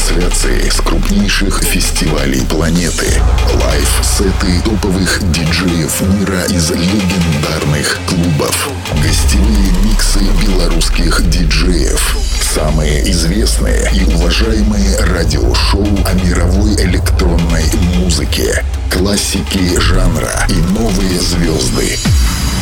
Трансляции с крупнейших фестивалей планеты. Лайв-сеты топовых диджеев мира из легендарных клубов. Гостевые миксы белорусских диджеев. Самые известные и уважаемые радиошоу о мировой электронной музыке. Классики жанра и новые звезды.